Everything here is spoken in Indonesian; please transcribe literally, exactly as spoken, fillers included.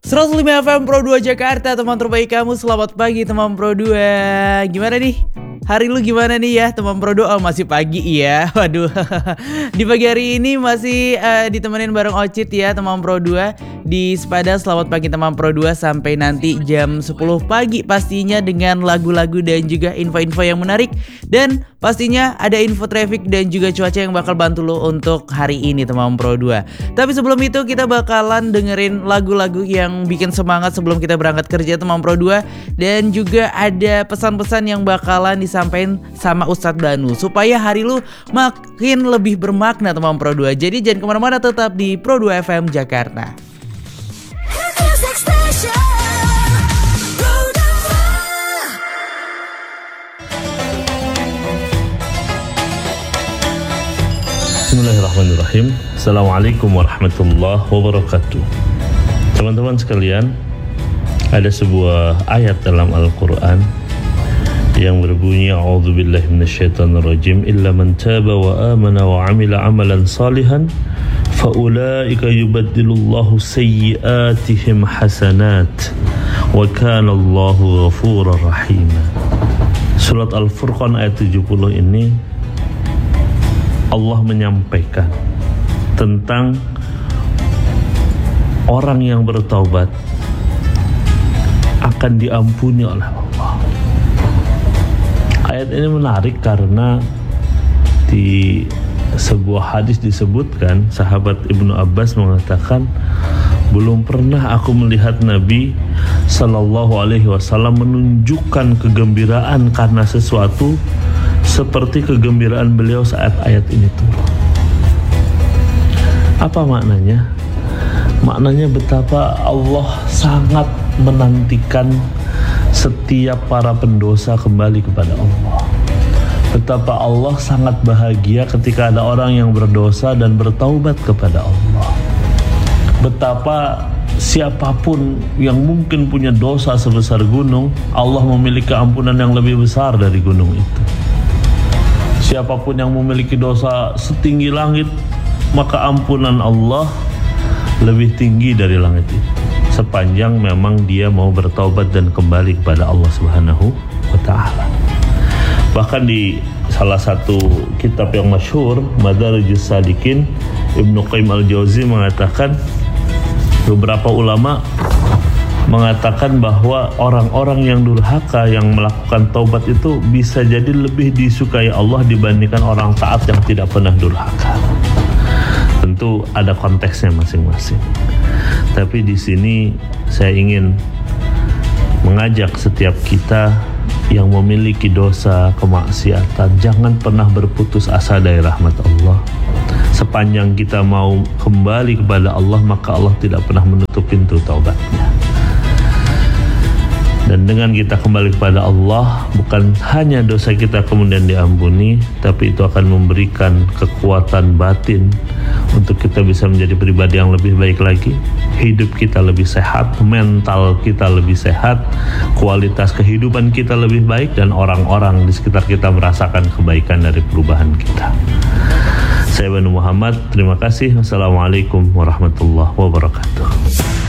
seratus lima F M Pro dua Jakarta, teman terbaik kamu. Selamat pagi teman Pro dua. Gimana nih? Hari lu gimana nih ya teman Pro dua? Oh, masih pagi ya. Waduh. Di pagi hari ini masih uh, ditemenin bareng Ocit ya teman Pro dua di Sepada. Selamat pagi teman Pro dua sampai nanti jam sepuluh pagi pastinya dengan lagu-lagu dan juga info-info yang menarik. Dan pastinya ada info traffic dan juga cuaca yang bakal bantu lo untuk hari ini teman Pro dua. Tapi sebelum itu kita bakalan dengerin lagu-lagu yang bikin semangat sebelum kita berangkat kerja teman Pro dua. Dan juga ada pesan-pesan yang bakalan disampaikan sama Ustadz Danu supaya hari lu makin lebih bermakna teman Pro dua. Jadi jangan kemana-mana, tetap di Pro dua F M Jakarta. Bismillahirrahmanirrahim. Assalamualaikum warahmatullahi wabarakatuh. Teman-teman sekalian, ada sebuah ayat dalam Al-Quran yang berbunyi a'udzubillahi minasyaitonirrajim illa man taba wa amana wa amila amalan salihan faulaika yubaddilullahu sayyiatihim hasanat wa kana Allahu ghafurur rahim. Surat Al-Furqan ayat tujuh puluh ini Allah menyampaikan tentang orang yang bertaubat akan diampuni oleh Allah. Ayat ini menarik karena di sebuah hadis disebutkan sahabat Ibnu Abbas mengatakan, belum pernah aku melihat Nabi Sallallahu Alaihi Wasallam menunjukkan kegembiraan karena sesuatu seperti kegembiraan beliau saat ayat ini turun. Apa maknanya? Maknanya betapa Allah sangat menantikan setiap para pendosa kembali kepada Allah. Betapa Allah sangat bahagia ketika ada orang yang berdosa dan bertaubat kepada Allah. Betapa siapapun yang mungkin punya dosa sebesar gunung, Allah memiliki ampunan yang lebih besar dari gunung itu. Siapapun yang memiliki dosa setinggi langit, maka ampunan Allah lebih tinggi dari langit itu, sepanjang memang dia mau bertaubat dan kembali kepada Allah Subhanahu wa ta'ala. Bahkan di salah satu kitab yang masyhur, Madarijus Salikin, Ibnu Qayyim al-Jauzi mengatakan, beberapa ulama mengatakan bahwa orang-orang yang durhaka yang melakukan taubat itu bisa jadi lebih disukai Allah dibandingkan orang taat yang tidak pernah durhaka. Tentu ada konteksnya masing-masing. Tapi di sini saya ingin mengajak setiap kita yang memiliki dosa, kemaksiatan, jangan pernah berputus asa dari rahmat Allah. Sepanjang kita mau kembali kepada Allah, maka Allah tidak pernah menutup pintu taubatnya. Dan dengan kita kembali kepada Allah, bukan hanya dosa kita kemudian diampuni, tapi itu akan memberikan kekuatan batin untuk kita bisa menjadi pribadi yang lebih baik lagi. Hidup kita lebih sehat, mental kita lebih sehat, kualitas kehidupan kita lebih baik, dan orang-orang di sekitar kita merasakan kebaikan dari perubahan kita. Saya Banu Muhammad, terima kasih. Wassalamualaikum warahmatullahi wabarakatuh.